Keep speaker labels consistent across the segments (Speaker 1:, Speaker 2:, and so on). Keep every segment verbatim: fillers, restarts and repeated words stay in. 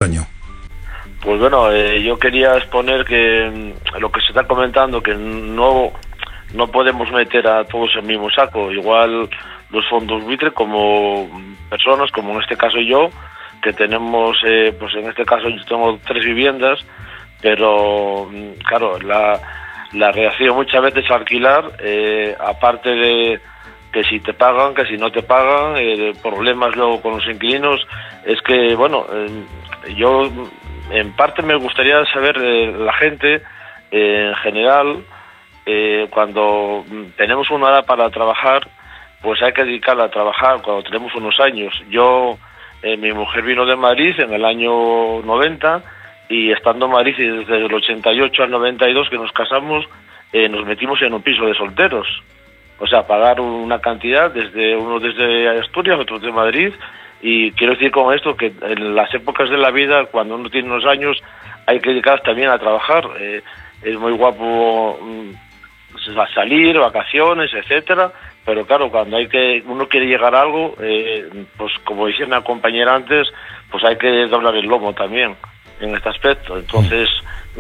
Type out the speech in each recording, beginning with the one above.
Speaker 1: Toño.
Speaker 2: Pues bueno, eh, yo quería exponer que mm, lo que se está comentando, que no, no podemos meter a todos en el mismo saco. Igual los fondos buitre como personas, como en este caso yo, que tenemos, eh, pues en este caso yo tengo tres viviendas, pero claro, la, la reacción muchas veces a alquilar, eh, aparte de que si te pagan, que si no te pagan, eh, problemas luego con los inquilinos, es que, bueno, eh, yo en parte me gustaría saber eh, la gente, eh, en general, eh, cuando tenemos una hora para trabajar, pues hay que dedicarla a trabajar cuando tenemos unos años. Yo, eh, mi mujer vino de Madrid en el año noventa, y estando en Madrid desde el ochenta y ocho al noventa y dos que nos casamos, eh, nos metimos en un piso de solteros. O sea, pagar una cantidad, desde uno desde Asturias, otro de Madrid, y quiero decir con esto que en las épocas de la vida, cuando uno tiene unos años, hay que dedicarse también a trabajar. Eh, es muy guapo mm, a salir, vacaciones, etcétera, pero claro, cuando hay que uno quiere llegar a algo, eh, pues como decía una compañera antes, pues hay que doblar el lomo también en este aspecto. Entonces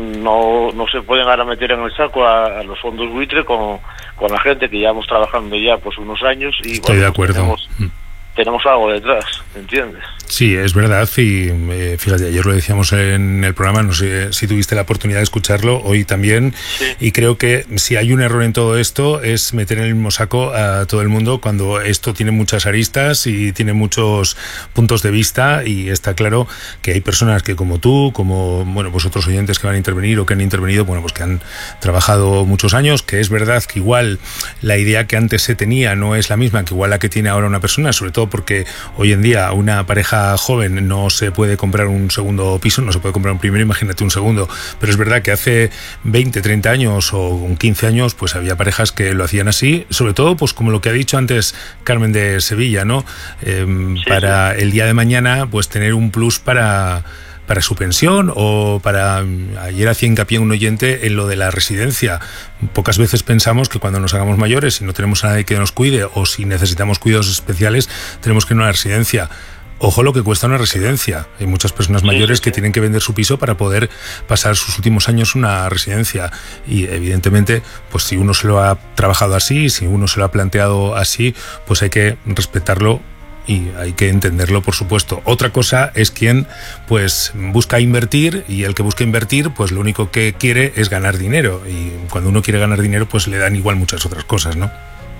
Speaker 2: no no se pueden ahora meter en el saco a, a los fondos buitre con, con la gente que llevamos trabajando ya pues unos años y
Speaker 1: estoy
Speaker 2: bueno,
Speaker 1: de acuerdo.
Speaker 2: Tenemos, tenemos algo detrás, ¿entiendes?
Speaker 1: Sí, es verdad, y eh, fíjate, ayer lo decíamos en el programa, no sé si tuviste la oportunidad de escucharlo, hoy también, sí. Y creo que si hay un error en todo esto es meter en el mismo saco a todo el mundo cuando esto tiene muchas aristas y tiene muchos puntos de vista, y está claro que hay personas que como tú, como bueno, pues otros oyentes que van a intervenir o que han intervenido, bueno, pues que han trabajado muchos años, que es verdad que igual la idea que antes se tenía no es la misma que igual la que tiene ahora una persona, sobre todo porque hoy en día una pareja joven no se puede comprar un segundo piso, no se puede comprar un primero, imagínate un segundo, pero es verdad que hace veinte, treinta años o quince años pues había parejas que lo hacían así, sobre todo pues como lo que ha dicho antes Carmen de Sevilla, ¿no? Eh, sí, para sí. El día de mañana pues tener un plus para para su pensión, o para, ayer hacía hincapié un oyente en lo de la residencia. Pocas veces pensamos que cuando nos hagamos mayores, si no tenemos a nadie que nos cuide o si necesitamos cuidados especiales, tenemos que ir a una residencia. Ojo lo que cuesta una residencia. Hay muchas personas mayores sí, sí, sí. que tienen que vender su piso para poder pasar sus últimos años en una residencia. Y evidentemente, pues si uno se lo ha trabajado así, si uno se lo ha planteado así, pues hay que respetarlo y hay que entenderlo, por supuesto. Otra cosa es quien pues busca invertir, y el que busca invertir pues lo único que quiere es ganar dinero, y cuando uno quiere ganar dinero pues le dan igual muchas otras cosas, ¿no?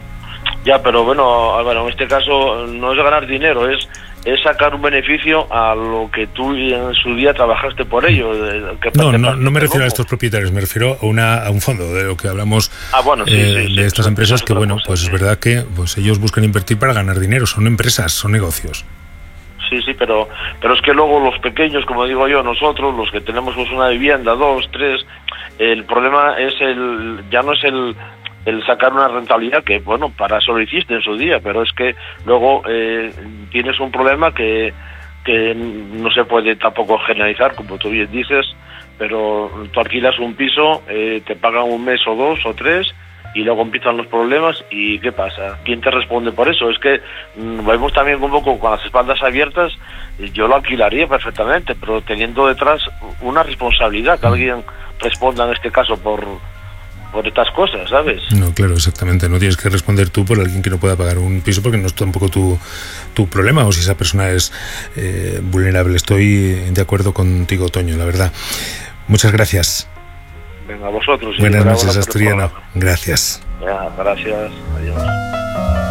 Speaker 2: Ya, pero bueno, Álvaro, en este caso no es ganar dinero, es es sacar un beneficio a lo que tú en su día trabajaste por ello. Que
Speaker 1: no, no, no me refiero a estos propietarios, me refiero a una a un fondo de lo que hablamos
Speaker 2: ah, bueno, sí,
Speaker 1: eh,
Speaker 2: sí, sí,
Speaker 1: de estas
Speaker 2: sí,
Speaker 1: empresas que, bueno,
Speaker 2: cosa,
Speaker 1: pues
Speaker 2: sí.
Speaker 1: es verdad que pues ellos buscan invertir para ganar dinero, son empresas, son negocios.
Speaker 2: Sí, sí, pero pero es que luego los pequeños, como digo yo, nosotros, los que tenemos pues una vivienda, dos, tres, el problema es el ya no es el el sacar una rentabilidad, que bueno, para eso lo hiciste en su día, pero es que luego eh, tienes un problema que, que no se puede tampoco generalizar, como tú bien dices, pero tú alquilas un piso, eh, te pagan un mes o dos o tres, y luego empiezan los problemas, y ¿qué pasa? ¿Quién te responde por eso? Es que mmm, vemos también un poco con las espaldas abiertas. Yo lo alquilaría perfectamente, pero teniendo detrás una responsabilidad, que alguien responda en este caso por por estas cosas, ¿sabes?
Speaker 1: No, claro, exactamente. No tienes que responder tú por alguien que no pueda pagar un piso, porque no es tampoco tu, tu problema, o si esa persona es eh, vulnerable. Estoy de acuerdo contigo, Toño, la verdad. Muchas gracias.
Speaker 2: Venga, a vosotros.
Speaker 1: Buenas noches, Asturiano. Gracias.
Speaker 2: Ya, gracias. Adiós.